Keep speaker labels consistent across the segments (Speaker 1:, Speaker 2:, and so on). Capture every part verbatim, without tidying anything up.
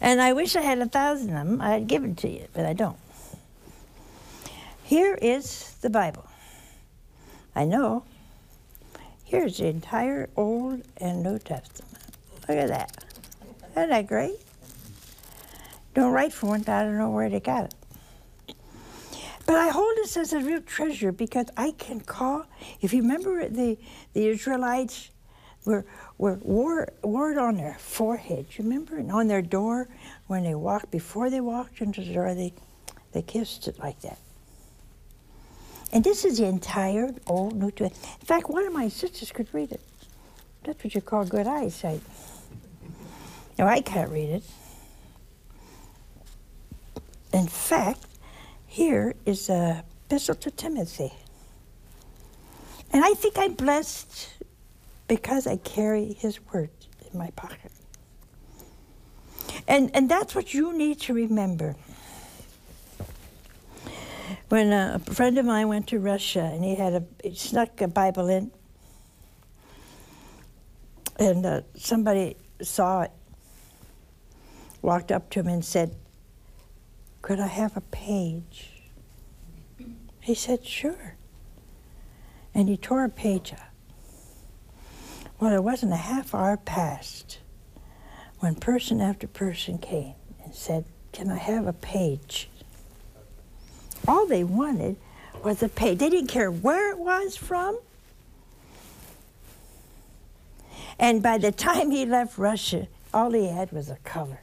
Speaker 1: And I wish I had a thousand of them. I'd give it to you, but I don't. Here is the Bible. I know. Here's the entire Old and New Testament. Look at that. Isn't that great? Don't write for one, I don't know where they got it. But I hold this as a real treasure because I can call, if you remember the, the Israelites were, were wore, wore it on their forehead, you remember? And on their door, when they walked, before they walked into the door, they, they kissed it like that. And this is the entire Old New Testament. In fact, one of my sisters could read it. That's what you call good eyesight. No, I can't read it. In fact, here is a epistle to Timothy. And I think I'm blessed because I carry his words in my pocket. And, and that's what you need to remember. When a friend of mine went to Russia and he had a, he snuck a Bible in, and uh, somebody saw it, walked up to him and said, "Could I have a page?" He said, "Sure." And he tore a page out. Well, it wasn't a half hour passed when person after person came and said, "Can I have a page?" All they wanted was a page. They didn't care where it was from. And by the time he left Russia, all he had was a cover.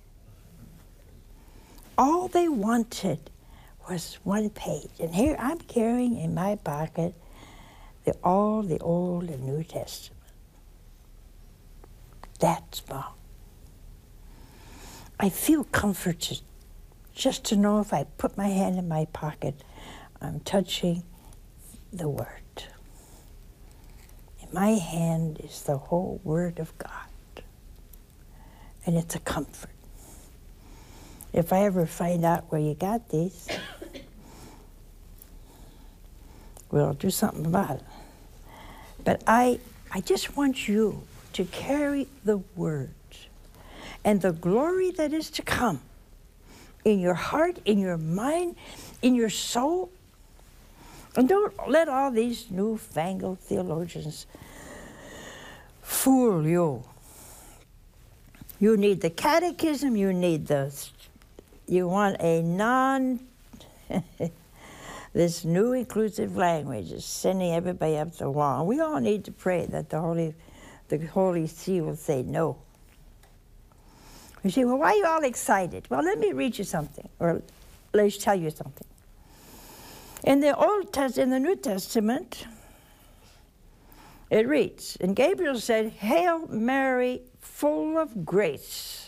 Speaker 1: All they wanted was one page. And here I'm carrying in my pocket the, all the Old and New Testament. That small. I feel comforted just to know if I put my hand in my pocket, I'm touching the Word. In my hand is the whole Word of God. And it's a comfort. If I ever find out where you got these, we'll do something about it. But I, I just want you to carry the Word and the glory that is to come in your heart, in your mind, in your soul. And don't let all these newfangled theologians fool you. You need the catechism, you need the, you want a non, this new inclusive language is sending everybody up the wall. We all need to pray that the Holy, the Holy See will say no. You say, well, why are you all excited? Well, let me read you something, or let me tell you something. In the Old Testament, in the New Testament, it reads, and Gabriel said, "Hail Mary, full of grace."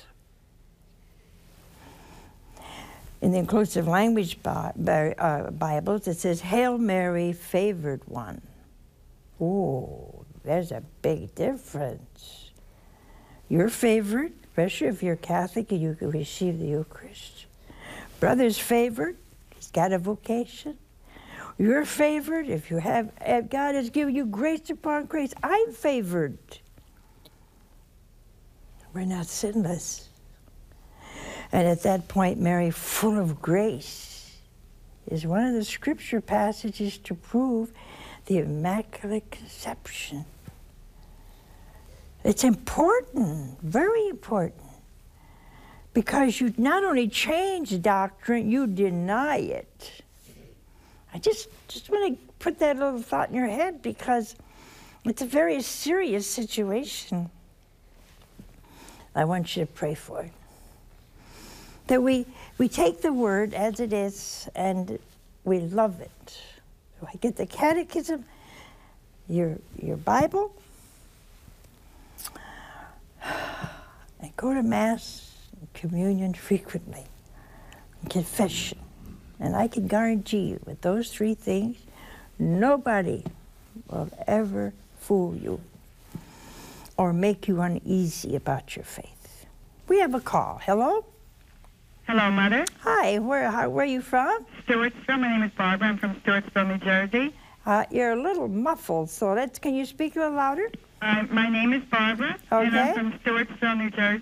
Speaker 1: In the inclusive language Bibles, it says, "Hail Mary, favored one." Oh, there's a big difference. You're favored, especially if you're Catholic and you can receive the Eucharist. Brother's favored, he's got a vocation. You're favored if you have, if God has given you grace upon grace. I'm favored. We're not sinless. And at that point, Mary, full of grace, is one of the scripture passages to prove the Immaculate Conception. It's important, very important, because you not only change doctrine, you deny it. I just, just want to put that little thought in your head because it's a very serious situation. I want you to pray for it. That we, we take the Word as it is and we love it. So I get the catechism, your, your Bible, and go to Mass and communion frequently, and confession. And I can guarantee you, with those three things, nobody will ever fool you or make you uneasy about your faith. We have a call. Hello?
Speaker 2: Hello, Mother.
Speaker 1: Hi, where, how, where are you from?
Speaker 2: Stewartsville. My name is Barbara. I'm from Stewartsville, New Jersey.
Speaker 1: Uh, you're a little muffled, so let's, can you speak a little louder?
Speaker 2: Uh, my name is Barbara,
Speaker 1: Okay.
Speaker 2: and I'm from Stewartsville, New Jersey.